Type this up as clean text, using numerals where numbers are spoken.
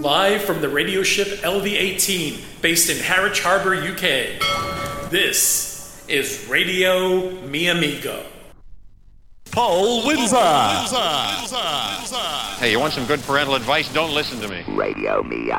Live from the radio ship LV-18, based in Harwich Harbour, UK. This is Radio Mi Amigo. Paul Windsor. Hey, you want some good parental advice? Don't listen to me. Radio Mi